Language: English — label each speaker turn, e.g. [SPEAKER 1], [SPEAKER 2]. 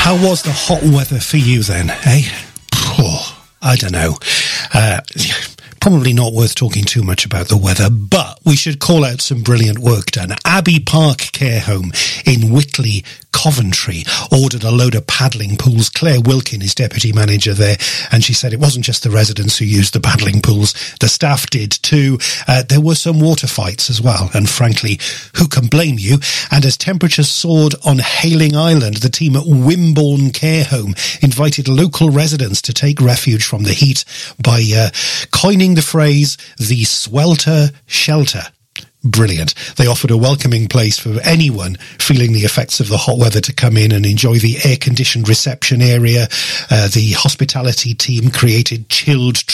[SPEAKER 1] How was the hot weather for you then, eh? Oh, I don't know. Probably not worth talking too much about the weather, but we should call out some brilliant work done. Abbey Park Care Home in Whitley, Coventry, ordered a load of paddling pools. Claire Wilkin is deputy manager there, and she said it wasn't just the residents who used the paddling pools, the staff did too. There were some water fights as well, and frankly, who can blame you? And as temperatures soared on Hayling Island, the team at Wimborne Care Home invited local residents to take refuge from the heat by coining the phrase, the swelter shelter. Brilliant. They offered a welcoming place for anyone feeling the effects of the hot weather to come in and enjoy the air-conditioned reception area. The hospitality team created chilled